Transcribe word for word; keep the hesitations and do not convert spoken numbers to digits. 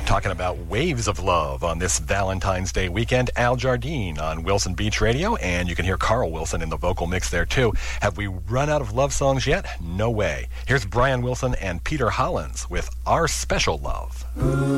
Talking about waves of love on this Valentine's Day weekend. Al Jardine on Wilson Beach Radio, and you can hear Carl Wilson in the vocal mix there too. Have we run out of love songs yet? No way. Here's Brian Wilson and Peter Hollins with Our Special Love.